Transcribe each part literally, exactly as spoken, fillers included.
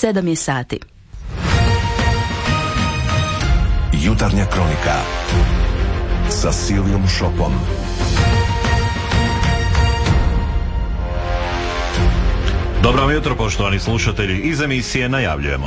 Sedam je sati. Jutarnja kronika sa Silvijom Šopom. Dobro vam jutro, poštovani slušatelji. Iz emisije najavljujemo.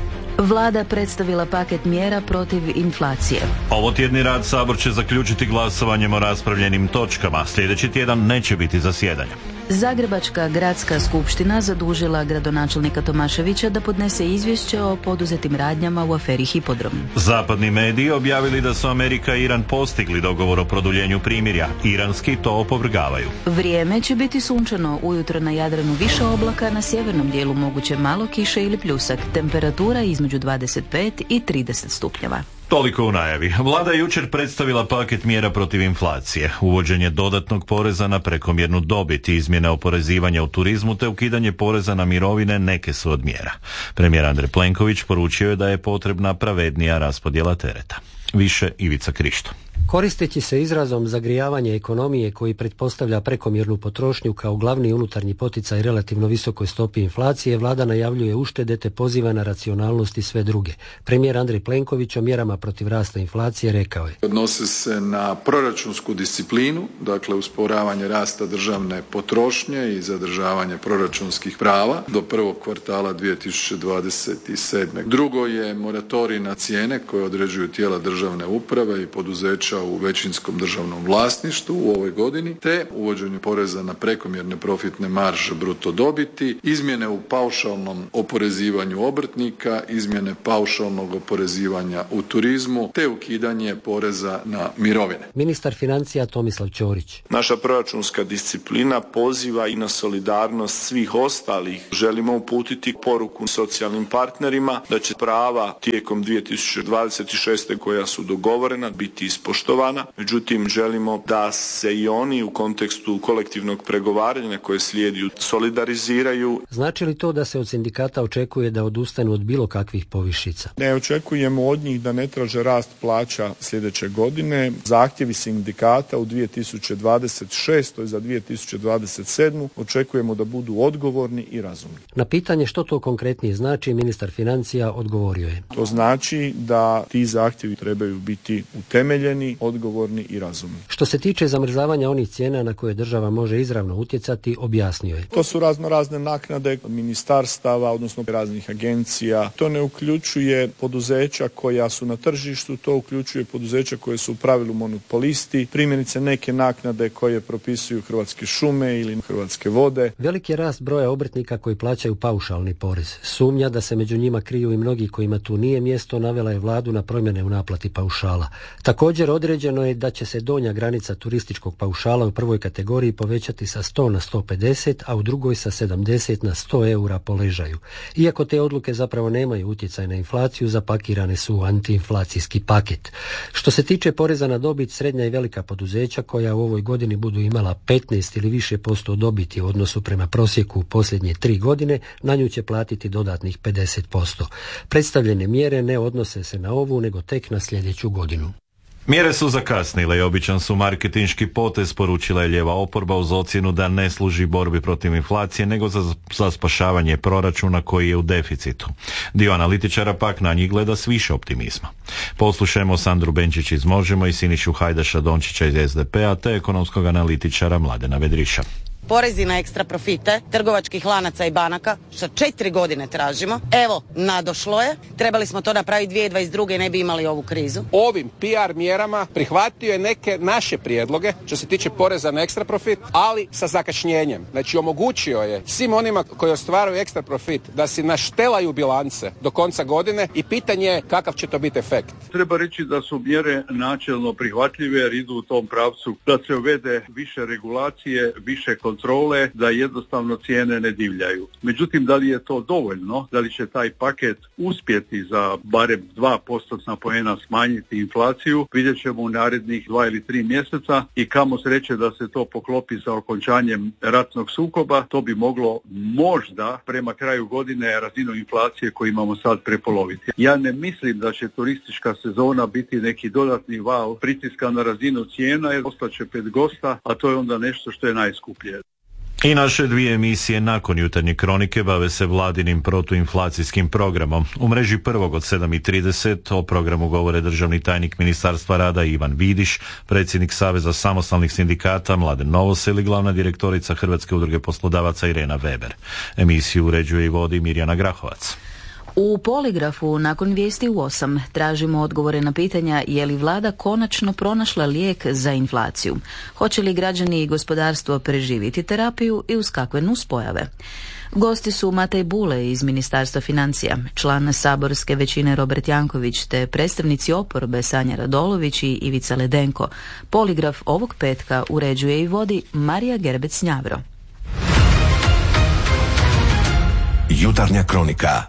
Vlada predstavila paket mjera protiv inflacije. Ovo tjedni rad Sabor će zaključiti glasovanjem o raspravljenim točkama. Sljedeći tjedan neće biti zasjedanja. Zagrebačka gradska skupština zadužila gradonačelnika Tomaševića da podnese izvješće o poduzetim radnjama u aferi Hipodrom. Zapadni mediji objavili da su Amerika i Iran postigli dogovor o produljenju primirja. Iranski to opovrgavaju. Vrijeme će biti sunčano, ujutro na Jadranu više oblaka, na sjevernom dijelu moguće malo kiše ili pljusak. Temperatura između dvadeset pet i trideset stupnjeva. Toliko u najavi. Vlada je jučer predstavila paket mjera protiv inflacije. Uvođenje dodatnog poreza na prekomjernu dobit, izmjene oporezivanja u turizmu te ukidanje poreza na mirovine neke su od mjera. Premijer Andrej Plenković poručio je da je potrebna pravednija raspodjela tereta. Više Ivica Krišto. Koristeći se izrazom zagrijavanje ekonomije koji pretpostavlja prekomjernu potrošnju kao glavni unutarnji poticaj relativno visokoj stopi inflacije, vlada najavljuje uštede te poziva na racionalnost i sve druge. Premijer Andrej Plenković o mjerama protiv rasta inflacije rekao je: Odnose se na proračunsku disciplinu, dakle usporavanje rasta državne potrošnje i zadržavanje proračunskih prava do prvog kvartala dvije tisuće dvadeset sedme. Drugo je moratorij na cijene koje određuju tijela državne uprave i poduzeća u većinskom državnom vlasništvu u ovoj godini, te uvođenje poreza na prekomjerne profitne marže bruto dobiti, izmjene u paušalnom oporezivanju obrtnika, izmjene paušalnog oporezivanja u turizmu, te ukidanje poreza na mirovine. Ministar financija Tomislav Ćorić. Naša proračunska disciplina poziva i na solidarnost svih ostalih. Želimo uputiti poruku socijalnim partnerima da će prava tijekom dvije tisuće dvadeset šeste koja su dogovorena biti ispoštovana. Međutim, želimo da se i oni u kontekstu kolektivnog pregovaranja koje slijedi solidariziraju. Znači li to da se od sindikata očekuje da odustanu od bilo kakvih povišica? Ne očekujemo od njih da ne traže rast plaća sljedeće godine. Zahtjevi sindikata u dvije tisuće dvadeset šestoj za dvije tisuće dvadeset sedmu očekujemo da budu odgovorni i razumni. Na pitanje što to konkretnije znači, ministar financija odgovorio je: To znači da ti zahtjevi trebaju biti utemeljeni, odgovorni i razumni. Što se tiče zamrzavanja onih cijena na koje država može izravno utjecati, objasnio je: To su razno razne naknade ministarstava, odnosno raznih agencija. To ne uključuje poduzeća koja su na tržištu, to uključuje poduzeća koje su u pravilu monopolisti, primjerice neke naknade koje propisuju Hrvatske šume ili Hrvatske vode. Veliki je rast broja obrtnika koji plaćaju paušalni porez. Sumnja da se među njima kriju i mnogi kojima tu nije mjesto navela je vladu na promjene u naplati paušala. Također određeno je da će se donja granica turističkog paušala u prvoj kategoriji povećati sa sto na sto pedeset, a u drugoj sa sedamdeset na sto eura po ležaju. Iako te odluke zapravo nemaju utjecaj na inflaciju, zapakirane su u antiinflacijski paket. Što se tiče poreza na dobit, srednja i velika poduzeća koja u ovoj godini budu imala petnaest ili više posto dobiti u odnosu prema prosjeku u posljednje tri godine, na nju će platiti dodatnih pedeset posto. Predstavljene mjere ne odnose se na ovu, nego tek na sljedeću godinu. Mjere su zakasnile i običan su marketinški potez, poručila je lijeva oporba uz ocjenu da ne služi borbi protiv inflacije, nego za, za spašavanje proračuna koji je u deficitu. Dio analitičara pak na njih gleda s više optimizma. Poslušajmo Sandru Benčić iz Možemo i Sinišu Hajdaša Dončića iz es de pe a te ekonomskog analitičara Mladena Vedriša. Porezi na ekstra profite trgovačkih lanaca i banaka, što četiri godine tražimo. Evo, nadošlo je. Trebali smo to napraviti dvije tisuće dvadeset druge i ne bi imali ovu krizu. Ovim P R mjerama prihvatio je neke naše prijedloge što se tiče poreza na ekstra profit, ali sa zakašnjenjem. Znači, omogućio je svim onima koji ostvaruju ekstra profit da si naštelaju bilance do konca godine i pitanje je kakav će to biti efekt. Treba reći da su mjere načelno prihvatljive jer idu u tom pravcu da se uvede više regulacije, više kontrole, da jednostavno cijene ne divljaju. Međutim, da li je to dovoljno, da li će taj paket uspjeti za barem dva postotna poena smanjiti inflaciju, vidjet ćemo u narednih dva ili tri mjeseca i kamo sreće da se to poklopi sa okončanjem ratnog sukoba, to bi moglo možda prema kraju godine razinu inflacije koju imamo sad prepoloviti. Ja ne mislim da će turistička sezona biti neki dodatni val pritiska na razinu cijena jer ostaće pet gosta, a to je onda nešto što je najskuplje. I naše dvije emisije nakon jutarnje kronike bave se vladinim protuinflacijskim programom. U mreži prvog od sedam i trideset o programu govore državni tajnik Ministarstva rada Ivan Vidiš, predsjednik Saveza samostalnih sindikata Mladen Novosel i glavna direktorica Hrvatske udruge poslodavaca Irena Weber. Emisiju uređuje i vodi Mirjana Grahovac. U Poligrafu nakon vijesti u osam tražimo odgovore na pitanja je li vlada konačno pronašla lijek za inflaciju. Hoće li građani i gospodarstvo preživjeti terapiju i uz kakve nuspojave? Gosti su Matej Bule iz Ministarstva financija, član saborske većine Robert Janković te predstavnici oporbe Sanja Radolović i Ivica Ledenko. Poligraf ovog petka uređuje i vodi Marija Gerbec-Njavro. Jutarnja kronika.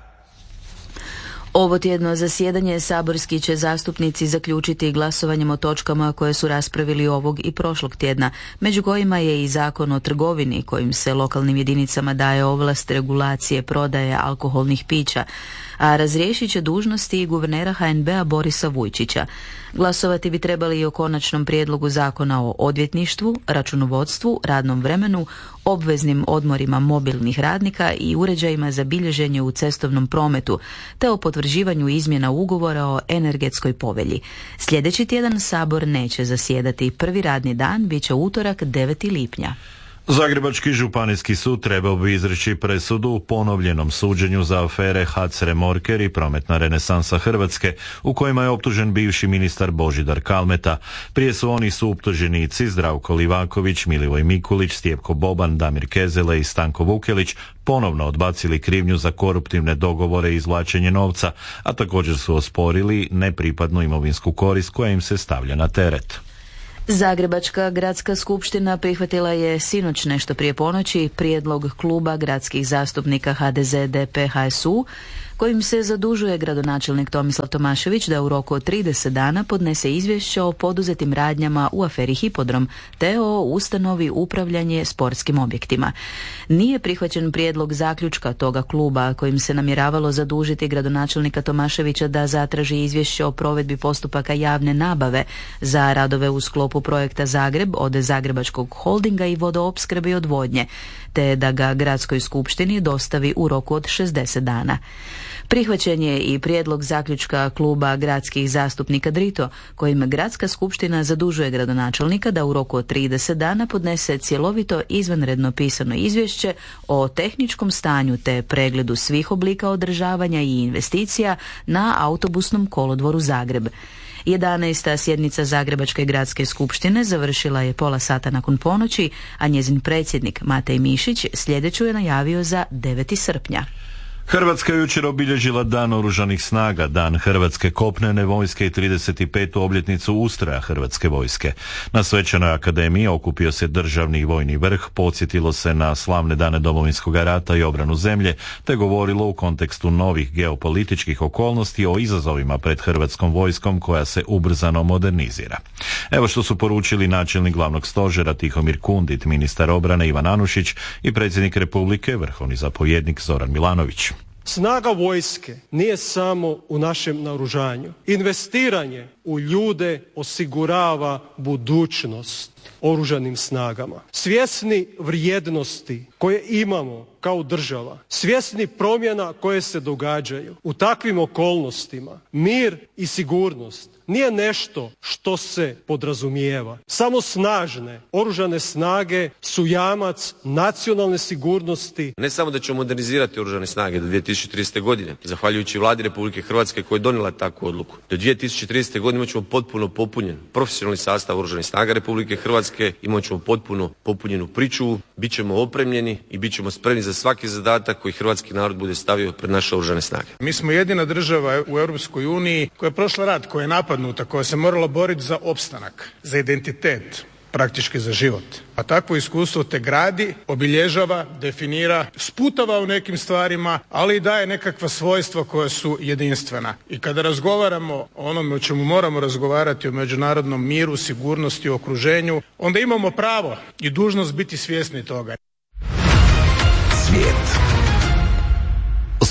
Ovo tjedno zasjedanje saborski će zastupnici zaključiti glasovanjem o točkama koje su raspravili ovog i prošlog tjedna, među kojima je i Zakon o trgovini kojim se lokalnim jedinicama daje ovlast regulacije prodaje alkoholnih pića, a razriješit će dužnosti i guvernera H N B-a Borisa Vujčića. Glasovati bi trebali i o konačnom prijedlogu zakona o odvjetništvu, računovodstvu, radnom vremenu, obveznim odmorima mobilnih radnika i uređajima za bilježenje u cestovnom prometu, te o potvrđivanju izmjena ugovora o energetskoj povelji. Sljedeći tjedan Sabor neće zasjedati. Prvi radni dan bit će utorak deveti lipnja. Zagrebački županijski sud trebao bi izreći presudu u ponovljenom suđenju za afere H A C Remorker i prometna renesansa Hrvatske, u kojima je optužen bivši ministar Božidar Kalmeta. Prije su oni su optuženici Zdravko Livaković, Milivoj Mikulić, Stjepko Boban, Damir Kezele i Stanko Vukelić ponovno odbacili krivnju za koruptivne dogovore i izvlačenje novca, a također su osporili nepripadnu imovinsku korist koja im se stavlja na teret. Zagrebačka gradska skupština prihvatila je sinoć nešto prije ponoći prijedlog kluba gradskih zastupnika H D Z, D P, H S U kojim se zadužuje gradonačelnik Tomislav Tomašević da u roku od trideset dana podnese izvješće o poduzetim radnjama u aferi Hipodrom te o ustanovi upravljanje sportskim objektima. Nije prihvaćen prijedlog zaključka toga kluba kojim se namjeravalo zadužiti gradonačelnika Tomaševića da zatraži izvješće o provedbi postupaka javne nabave za radove u sklopu projekta Zagreb od Zagrebačkog holdinga i vodoopskrbe i odvodnje, te da ga gradskoj skupštini dostavi u roku od šezdeset dana. Prihvaćen je i prijedlog zaključka kluba gradskih zastupnika Drito, kojim gradska skupština zadužuje gradonačelnika da u roku od trideset dana podnese cjelovito izvanredno pisano izvješće o tehničkom stanju te pregledu svih oblika održavanja i investicija na autobusnom kolodvoru Zagreb. jedanaesta sjednica Zagrebačke gradske skupštine završila je pola sata nakon ponoći, a njezin predsjednik Matej Mišić sljedeću je najavio za deveti srpnja. Hrvatska je jučer obilježila Dan oružanih snaga, Dan Hrvatske kopnene vojske i trideset petu obljetnicu ustroja Hrvatske vojske. Na svečanoj akademiji okupio se državni i vojni vrh, podsjetilo se na slavne dane Domovinskog rata i obranu zemlje, te govorilo u kontekstu novih geopolitičkih okolnosti o izazovima pred Hrvatskom vojskom koja se ubrzano modernizira. Evo što su poručili načelnik glavnog stožera Tihomir Kundit, ministar obrane Ivan Anušić i predsjednik Republike, vrhovni zapovjednik Zoran Milanović. Snaga vojske nije samo u našem naoružanju. Investiranje u ljude osigurava budućnost oružanim snagama. Svjesni vrijednosti koje imamo kao država, svjesni promjena koje se događaju u takvim okolnostima, mir i sigurnost nije nešto što se podrazumijeva. Samo snažne oružane snage su jamac nacionalne sigurnosti. Ne samo da ćemo modernizirati oružane snage do dvije tisuće tridesete. godine, zahvaljujući Vladi Republike Hrvatske koja je donijela takvu odluku. Do dvije tisuće tridesete. godine imat ćemo potpuno popunjen profesionalni sastav oružanih snaga Republike Hrvatske, imat ćemo potpuno popunjenu pričuvu, bit ćemo opremljeni i bit ćemo spremni za svaki zadatak koji hrvatski narod bude stavio pred naše oružane snage. Mi smo jedina država u Europskoj uniji koja je prošla rat, koja je napadnuta, koja se morala boriti za opstanak, za identitet, praktički za život. A takvo iskustvo te gradi, obilježava, definira, sputava u nekim stvarima, ali i daje nekakva svojstva koja su jedinstvena. I kada razgovaramo o onome o čemu moramo razgovarati, o međunarodnom miru, sigurnosti, okruženju, onda imamo pravo i dužnost biti svjesni toga. Svijet.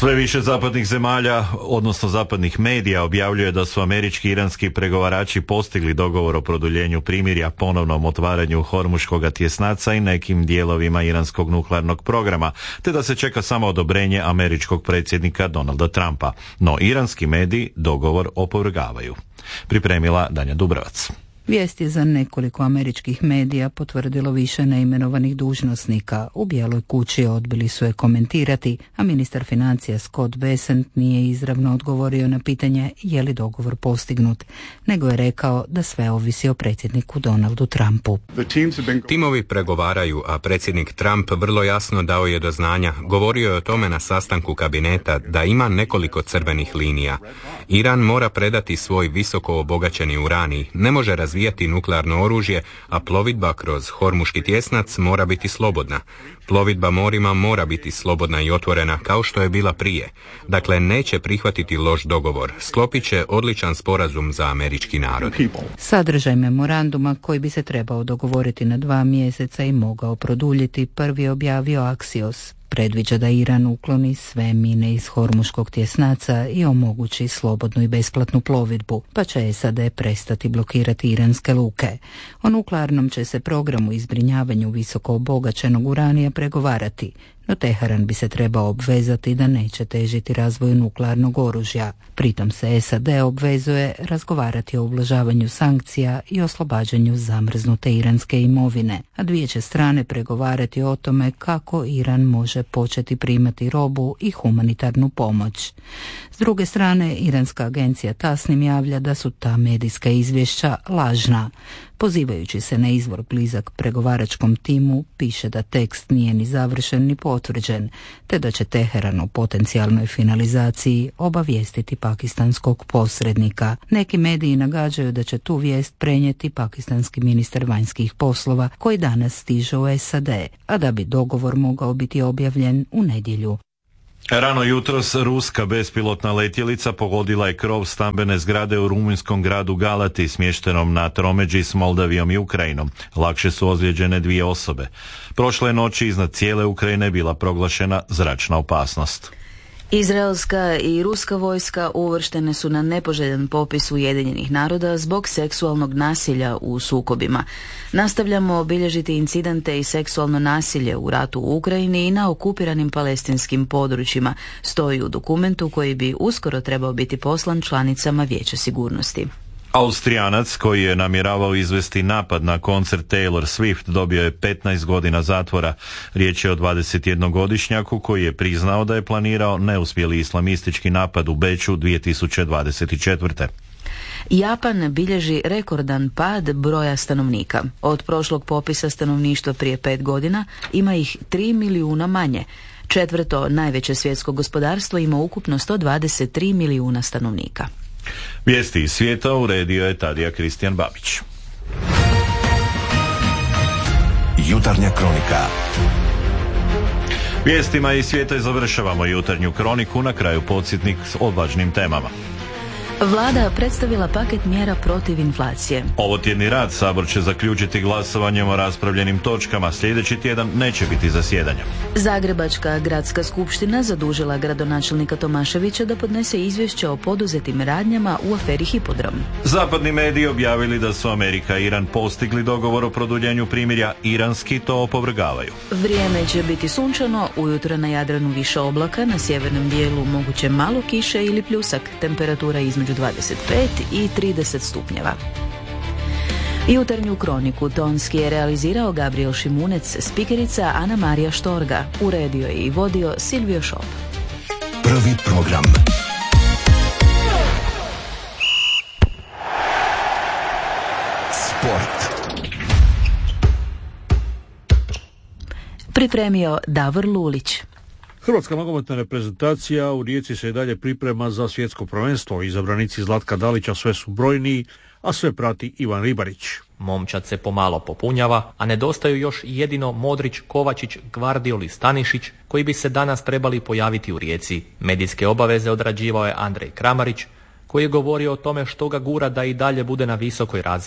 Sve više zapadnih zemalja, odnosno zapadnih medija, objavljuje da su američki i iranski pregovarači postigli dogovor o produljenju primirja, ponovnom otvaranju Hormuškoga tjesnaca i nekim dijelovima iranskog nuklearnog programa, te da se čeka samo odobrenje američkog predsjednika Donalda Trumpa. No iranski mediji dogovor opovrgavaju. Pripremila Danja Dubrovac. Vijest je za nekoliko američkih medija potvrdilo više neimenovanih dužnosnika. U Bijeloj kući odbili su je komentirati, a ministar financija Scott Bessent nije izravno odgovorio na pitanje je li dogovor postignut, nego je rekao da sve ovisi o predsjedniku Donaldu Trumpu. Timovi pregovaraju, a predsjednik Trump vrlo jasno dao je do znanja. Govorio je o tome na sastanku kabineta da ima nekoliko crvenih linija. Iran mora predati svoj visoko obogaćeni uranij, ne može razvijati nuklearno oružje, a plovidba kroz Hormuški tjesnac mora biti slobodna. Plovidba morima mora biti slobodna i otvorena kao što je bila prije. Dakle, neće prihvatiti loš dogovor. Sklopit će odličan sporazum za američki narod. Sadržaj memoranduma koji bi se trebao dogovoriti na dva mjeseca i mogao produljiti, prvi objavio Axios. Predviđa da Iran ukloni sve mine iz Hormuškog tjesnaca i omogući slobodnu i besplatnu plovidbu, pa će S A D prestati blokirati iranske luke. O nuklearnom će se programu i zbrinjavanju visoko obogaćenog uranija pregovarati, no Teheran bi se trebao obvezati da neće težiti razvoju nuklearnog oružja. Pritom se S A D obvezuje razgovarati o ublažavanju sankcija i oslobađanju zamrznute iranske imovine, a dvije će strane pregovarati o tome kako Iran može početi primati robu i humanitarnu pomoć. S druge strane, iranska agencija Tasnim javlja da su ta medijska izvješća lažna. Pozivajući se na izvor blizak pregovaračkom timu, piše da tekst nije ni završen ni potvrđen, te da će Teheran o potencijalnoj finalizaciji obavijestiti pakistanskog posrednika. Neki mediji nagađaju da će tu vijest prenijeti pakistanski ministar vanjskih poslova koji danas stiže u S A D, a da bi dogovor mogao biti objavljen u nedjelju. Rano jutros ruska bespilotna letjelica pogodila je krov stambene zgrade u rumunjskom gradu Galati, smještenom na tromeđi s Moldavijom i Ukrajinom. Lakše su ozlijeđene dvije osobe. Prošle noći iznad cijele Ukrajine bila proglašena zračna opasnost. Izraelska i ruska vojska uvrštene su na nepoželjan popis Ujedinjenih naroda zbog seksualnog nasilja u sukobima. Nastavljamo obilježiti incidente i seksualno nasilje u ratu u Ukrajini i na okupiranim palestinskim područjima, stoji u dokumentu koji bi uskoro trebao biti poslan članicama Vijeća sigurnosti. Austrijanac koji je namjeravao izvesti napad na koncert Taylor Swift dobio je petnaest godina zatvora. Riječ je o dvadesetjednogodišnjaku koji je priznao da je planirao neuspjeli islamistički napad u Beču dvije tisuće dvadeset četvrte. Japan bilježi rekordan pad broja stanovnika. Od prošlog popisa stanovništva prije pet godina ima ih tri milijuna manje. Četvrto najveće svjetsko gospodarstvo ima ukupno sto dvadeset tri milijuna stanovnika. Vijesti iz svijeta uredio je Tadija Kristijan Babić. Jutarnja kronika. Vijestima iz svijeta završavamo jutarnju kroniku, na kraju podsjetnik s odvažnim temama. Vlada predstavila paket mjera protiv inflacije. Ovotjedni rad Sabor će zaključiti glasovanjem o raspravljenim točkama. Sljedeći tjedan neće biti zasjedanja. Zagrebačka gradska skupština zadužila gradonačelnika Tomaševića da podnese izvješće o poduzetim radnjama u aferi Hipodrom. Zapadni mediji objavili da su Amerika i Iran postigli dogovor o produljenju primirja. Iranski to opovrgavaju. Vrijeme će biti sunčano, ujutro na Jadranu više oblaka, na sjevernom dijelu moguće malo kiše ili pljusak, temperatura između dvadeset pet i trideset stupnjeva. Jutarnju kroniku tonski je realizirao Gabriel Šimunec, spikerica Ana Marija Štorga, uredio je i vodio Silvio Šop. Prvi program. Sport. Pripremio Davor Lulić. Hrvatska nogometna reprezentacija u Rijeci se i dalje priprema za svjetsko prvenstvo. Izabranici Zlatka Dalića sve su brojniji, a sve prati Ivan Ribarić. Momčad se pomalo popunjava, a nedostaju još jedino Modrić, Kovačić, Gvardiol i Stanišić, koji bi se danas trebali pojaviti u Rijeci. Medijske obaveze odrađivao je Andrej Kramarić, koji je govorio o tome što ga gura da i dalje bude na visokoj razini.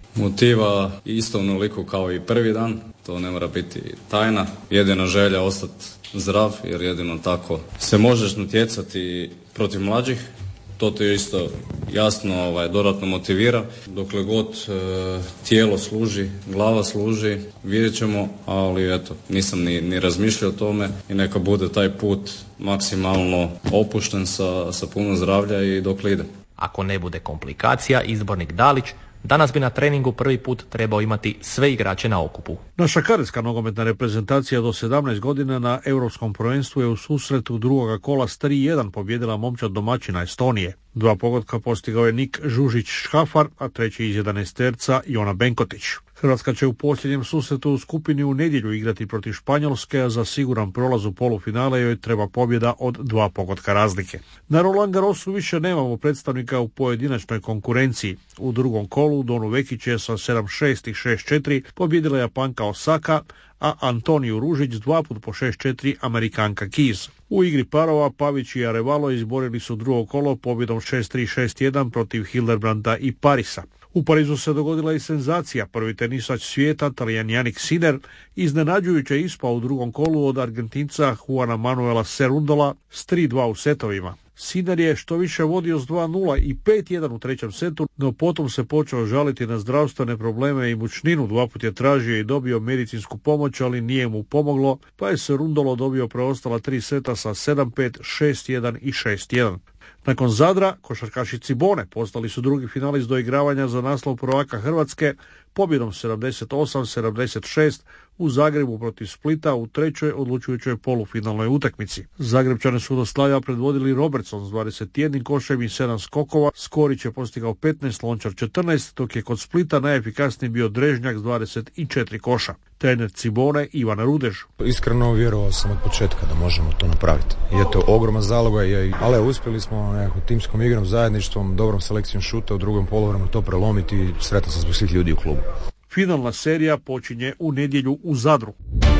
Motiva isto onoliko kao i prvi dan, to ne mora biti tajna. Jedina želja ostati zdrav, jer jedino tako se možeš natjecati protiv mlađih. To te isto jasno ovaj, dodatno motivira. Dokle god e, tijelo služi, glava služi, vidjet ćemo, ali eto, nisam ni, ni razmišljao o tome i neka bude taj put maksimalno opušten sa, sa puno zdravlja i dokle ide. Ako ne bude komplikacija, izbornik Dalić danas bi na treningu prvi put trebao imati sve igrače na okupu. Naša kadetska nogometna reprezentacija do sedamnaest godina na Europskom prvenstvu je u susretu drugoga kola s tri jedan pobjedila momčad domaćina Estonije. Dva pogotka postigao je Nik Žužić-Škafar, a treći iz jedanaesterca Jona Benkotić. Hrvatska će u posljednjem susretu u skupini u nedjelju igrati protiv Španjolske, a za siguran prolaz u polufinale joj treba pobjeda od dva pogotka razlike. Na Roland Garrosu više nemamo predstavnika u pojedinačnoj konkurenciji. U drugom kolu Donu Vekić je sa sedam šest i šest četiri pobjedila Japanka Osaka, a Antoniju Ružić dva put po šest četiri Amerikanka Keys. U igri parova Pavić i Arevalo izborili su drugo kolo pobjedom šest tri šest jedan protiv Hildebranda i Parisa. U Parizu se dogodila i senzacija. Prvi tenisač svijeta, Talijan Jannik Sinner, iznenađujuće ispao u drugom kolu od Argentinca Juana Manuela Cerundola s tri dva u setovima. Sinner je što više vodio s dva nula i pet jedan u trećem setu, no potom se počeo žaliti na zdravstvene probleme i mučninu. Dva put je tražio i dobio medicinsku pomoć, ali nije mu pomoglo, pa je Cerundolo dobio preostala tri seta sa sedam pet, šest jedan i šest jedan. Nakon Zadra, košarkaši Cibone postali su drugi finalist do igravanja za naslov prvaka Hrvatske pobjedom sedamdeset osam sedamdeset šest u Zagrebu protiv Splita u trećoj odlučujućoj polufinalnoj utakmici. Zagrebčane su do slavlja predvodili Robertson s dvadeset jedan košem i sedam skokova, Skorić je postigao petnaest, Lončar četrnaest, dok je kod Splita najefikasniji bio Drežnjak s dvadeset četiri koša. Trener Cibone Ivan Rudež. Iskreno vjerovao sam od početka da možemo to napraviti. Je to ogromna zaloga, ali uspjeli smo nekako timskom igrom, zajedništvom, dobrom selekcijom šuta u drugom poluvremenu to prelomiti i sretan sam zbog svih ljudi u klubu. Finalna serija počinje u nedjelju u Zadru.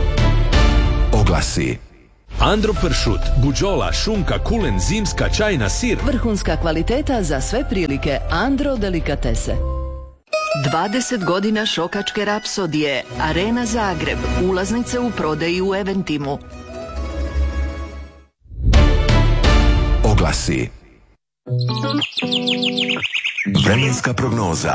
Oglasi. Andro pršut, buđola, šunka, kulen, zimska, čajna, sir. Vrhunska kvaliteta za sve prilike. Andro delikatese. dvadeset godina šokačke rapsodije. Arena Zagreb. Ulaznice u prodaji u Eventimu. Oglasi. Vremenska prognoza.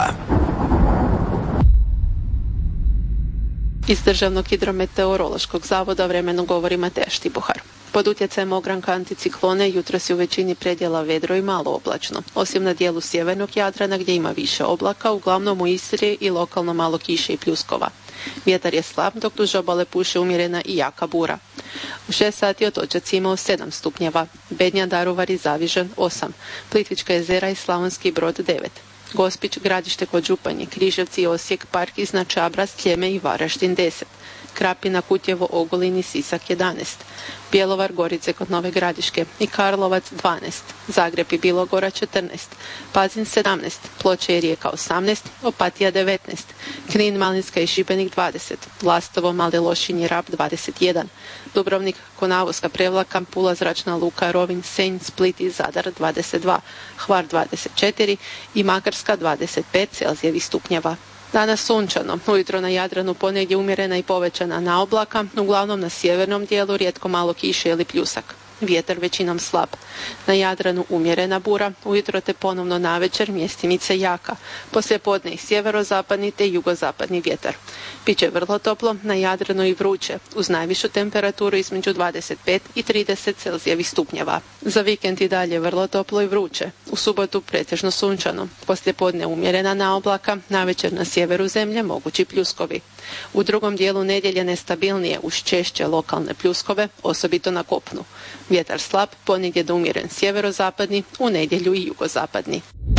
Iz Državnog hidrometeorološkog zavoda vremeno govori Mateja Štibohar. Pod utjecajem ogranka anticiklone jutros je u većini predjela vedro i malo oblačno. Osim na dijelu sjevernog Jadrana gdje ima više oblaka, uglavnom u Istri i lokalno malo kiše i pljuskova. Vjetar je slab, dok duž obale puše umjerena i jaka bura. U šest sati otočac imao sedam stupnjeva, Bednja, Daruvar i Zavižan osam, Plitvička jezera i Slavonski Brod devet. Gospić, Gradište kod Županje, Križevci i Osijek, Park iznad Čabra, Sljeme i Varaždin deset. Krapina, Kutjevo, Ogulin i Sisak jedanaest. Bjelovar, Gorice kod Nove Gradiške i Karlovac dvanaest. Zagreb i Bilogora četrnaest. Pazin sedamnaest. Ploče i Rijeka osamnaest. Opatija devetnaest. Knin, Malinska i Šibenik dvadeset. Lastovo, Mali Lošinj i Rab dvadeset jedan. Dubrovnik, Konavoska, Prevlaka, Pula, Zračna luka, Rovinj, Senj, Split i Zadar dvadeset dva. Hvar dvadeset četiri i Makarska dvadeset pet Celzijevih stupnjeva. Danas sunčano, ujutro na Jadranu ponegdje umjerena i povećana naoblaka, uglavnom na sjevernom dijelu rijetko malo kiše ili pljusak. Vjetar većinom slab. Na Jadranu umjerena bura, ujutro te ponovno navečer mjestimice jaka. Poslijepodne i sjeverozapadni te jugozapadni vjetar. Biće vrlo toplo, na Jadranu i vruće, uz najvišu temperaturu između dvadeset pet i trideset Celzijevih stupnjeva. Za vikend i dalje vrlo toplo i vruće. U subotu pretežno sunčano. Poslijepodne umjerena naoblaka, navečer na sjeveru zemlje mogući pljuskovi. U drugom dijelu nedjelje nestabilnije uz češće lokalne pljuskove, osobito na kopnu. Vjetar slab, ponegdje da umjeren sjeverozapadni, u nedjelju i jugozapadni.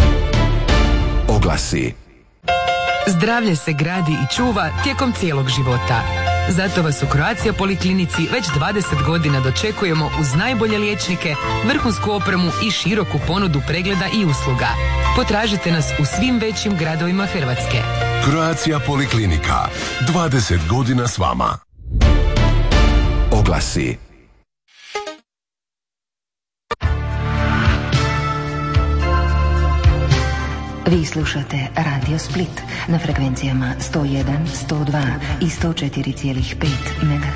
Oglasi. Zdravlje se gradi i čuva tijekom cijelog života. Zato vas u Croatia Poliklinici već dvadeset godina dočekujemo uz najbolje liječnike, vrhunsku opremu i široku ponudu pregleda i usluga. Potražite nas u svim većim gradovima Hrvatske. Croatia Poliklinika. dvadeset godina s vama. Oglasi. Vi slušate Radio Split na frekvencijama sto jedan, sto dva i sto četiri zarez pet megaherca.